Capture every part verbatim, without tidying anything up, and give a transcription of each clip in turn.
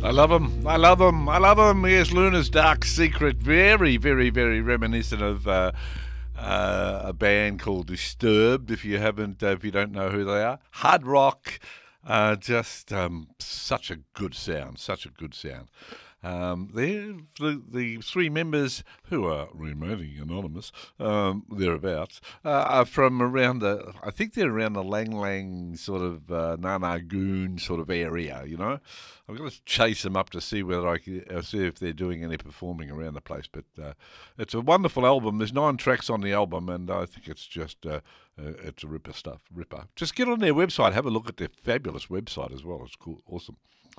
I love them. I love them. I love them. Yes, Luna's Dark Secret. Very, very, very reminiscent of uh, uh, a band called Disturbed. If you haven't, uh, if you don't know who they are, hard rock. Uh, just um, such a good sound. Such a good sound. Um, they're the, the three members who are remaining anonymous, um, thereabouts, uh, are from around the, I think they're around the Lang Lang sort of uh, Nanagoon sort of area, you know. I've got to chase them up to see whether I can, uh, see if they're doing any performing around the place. But uh, it's a wonderful album. There's nine tracks on the album, and I think it's just, uh, uh, it's a ripper stuff, ripper. Just get on their website, have a look at their fabulous website as well. It's cool, awesome.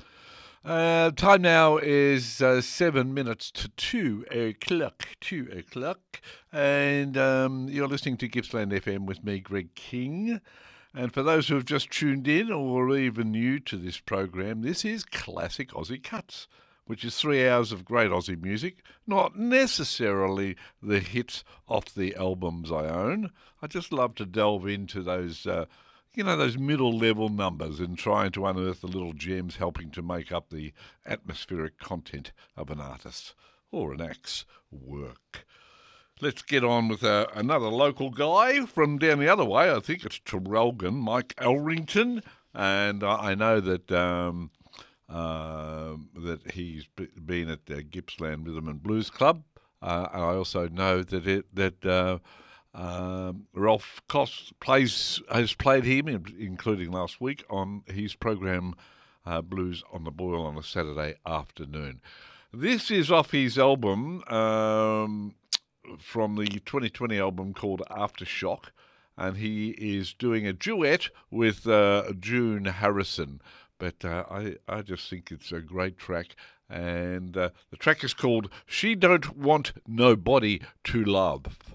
Uh, time now is uh, seven minutes to two o'clock. Two o'clock, and um, you're listening to Gippsland F M with me, Greg King. And for those who have just tuned in or even new to this program, this is Classic Aussie Cuts, which is three hours of great Aussie music, not necessarily the hits off the albums I own. I just love to delve into those. Uh, You know, those middle-level numbers and trying to unearth the little gems helping to make up the atmospheric content of an artist or an act's work. Let's get on with uh, another local guy from down the other way. I think it's Traralgon, Mike Elrington. And I I know that um, uh, that he's been at the Gippsland Rhythm and Blues Club. Uh, and I also know that it that... Uh, Um, Ralph Koss plays has played him, including last week, on his program uh, Blues on the Boil on a Saturday afternoon. This is off his album, um, from the twenty twenty album called Aftershock, and he is doing a duet with uh, June Harrison. But uh, I, I just think it's a great track, and uh, the track is called She Don't Want Nobody to Love.